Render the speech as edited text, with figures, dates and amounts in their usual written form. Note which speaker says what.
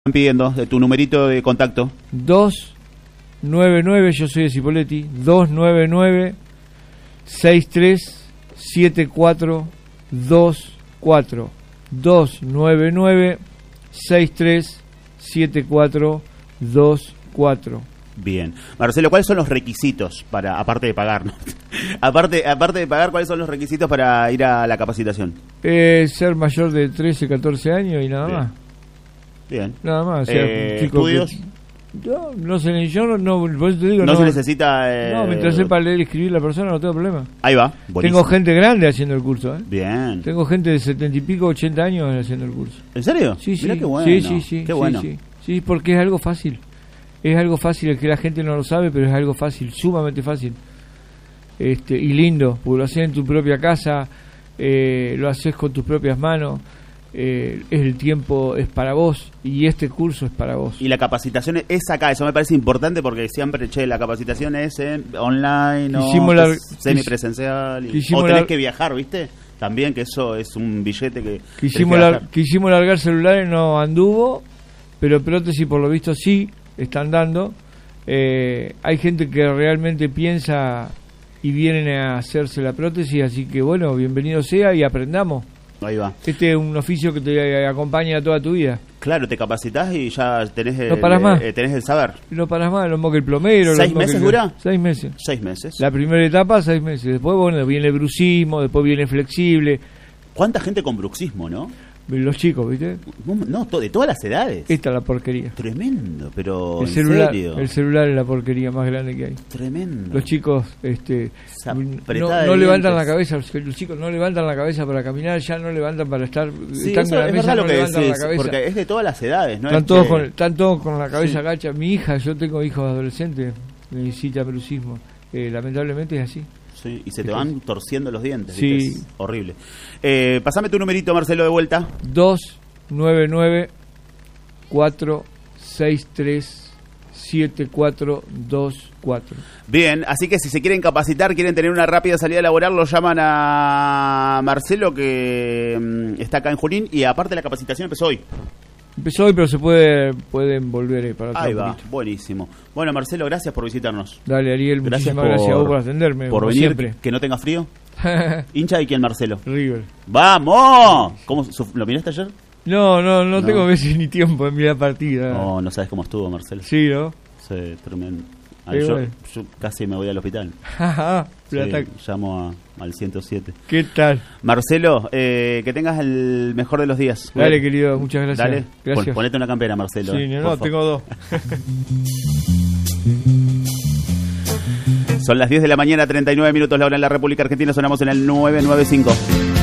Speaker 1: pidiendo de tu numerito de contacto.
Speaker 2: 299, yo soy de Cipoletti, 299-637424. 299-637424.
Speaker 1: Bien. Marcelo, ¿cuáles son los requisitos para, aparte de pagar, ¿no? aparte de pagar, ¿cuáles son los requisitos para ir a la capacitación?
Speaker 2: Ser mayor de 13, 14 años y nada
Speaker 1: Bien.
Speaker 2: más.
Speaker 1: Bien.
Speaker 2: Nada más. O sea,
Speaker 1: ¿Estudios?
Speaker 2: Yo no sé, yo no, por eso te digo,
Speaker 1: No se necesita...
Speaker 2: no, mientras sepa leer y escribir la persona no tengo problema.
Speaker 1: Ahí va. Buenísimo.
Speaker 2: Tengo gente grande haciendo el curso, ¿eh?
Speaker 1: Bien.
Speaker 2: Tengo gente de 70 y pico, 80 años haciendo el curso.
Speaker 1: ¿En serio?
Speaker 2: Sí, sí.
Speaker 1: Mirá qué bueno.
Speaker 2: Sí,
Speaker 1: Qué bueno.
Speaker 2: Sí, porque es algo fácil. Es algo fácil, es que la gente no lo sabe, pero es algo fácil, sumamente fácil. Y lindo, porque lo haces en tu propia casa, lo haces con tus propias manos. El tiempo es para vos y este curso es para vos.
Speaker 1: Y la capacitación es acá, eso me parece importante porque siempre, la capacitación es online o semipresencial o tenés que viajar, ¿viste? También que eso es un billete que
Speaker 2: quisimos largar celulares, no anduvo, pero prótesis por lo visto sí están dando. Hay gente que realmente piensa y vienen a hacerse la prótesis, así que bueno, bienvenido sea y aprendamos.
Speaker 1: Ahí va.
Speaker 2: Este es un oficio que te acompaña toda tu vida.
Speaker 1: Claro, te capacitas y ya tenés tenés el saber.
Speaker 2: No paras más, lo mismo que el plomero.
Speaker 1: ¿6 meses dura?
Speaker 2: 6 meses.
Speaker 1: 6 meses.
Speaker 2: La primera etapa, 6 meses. Después, bueno, viene el bruxismo, después viene flexible.
Speaker 1: ¿Cuánta gente con bruxismo, no?
Speaker 2: Los chicos, ¿viste?
Speaker 1: No, de todas las edades.
Speaker 2: Esta es la porquería.
Speaker 1: Tremendo, pero
Speaker 2: el
Speaker 1: ¿en
Speaker 2: celular,
Speaker 1: serio?
Speaker 2: El celular es la porquería más grande que hay.
Speaker 1: Tremendo.
Speaker 2: Los chicos no levantan la cabeza, los chicos no levantan la cabeza para caminar, ya no levantan para estar...
Speaker 1: Sí,
Speaker 2: están
Speaker 1: eso
Speaker 2: en la
Speaker 1: es
Speaker 2: mesa,
Speaker 1: verdad lo que
Speaker 2: levantan
Speaker 1: decís,
Speaker 2: la cabeza.
Speaker 1: porque es de todas las edades, ¿no?
Speaker 2: Están todos con la cabeza agacha. Mi hija, yo tengo hijos adolescentes, necesita bruxismo. Lamentablemente es así.
Speaker 1: Sí, y se te van torciendo los dientes.
Speaker 2: Sí.
Speaker 1: ¿Viste? Es horrible. Pasame tu numerito, Marcelo, de vuelta.
Speaker 2: 299-463-7424.
Speaker 1: Bien, así que si se quieren capacitar, quieren tener una rápida salida laboral, lo llaman a Marcelo, que está acá en Junín, y aparte la capacitación empezó hoy.
Speaker 2: Empezó hoy, pero pueden volver para atrás.
Speaker 1: Ahí va, buenísimo. Bueno, Marcelo, gracias por visitarnos.
Speaker 2: Dale, Ariel, muchísimas gracias a vos por atenderme.
Speaker 1: Por venir,
Speaker 2: siempre.
Speaker 1: Que no tenga frío. ¿Hincha de quién, Marcelo?
Speaker 2: River.
Speaker 1: ¡Vamos! ¿Cómo, ¿Lo miraste ayer?
Speaker 2: No tengo veces ni tiempo en mirar partida.
Speaker 1: No sabes cómo estuvo, Marcelo.
Speaker 2: Sí, ¿no?
Speaker 1: Sí, tremendo. Yo casi me voy al hospital. Sí, llamo al 107.
Speaker 2: ¿Qué tal?
Speaker 1: Marcelo, que tengas el mejor de los días.
Speaker 2: Dale, querido, muchas gracias.
Speaker 1: Dale,
Speaker 2: gracias.
Speaker 1: Ponete una campera, Marcelo.
Speaker 2: Sí, no, tengo 2.
Speaker 1: Son las 10 de la mañana, 39 minutos, la hora en la República Argentina, sonamos en el 995.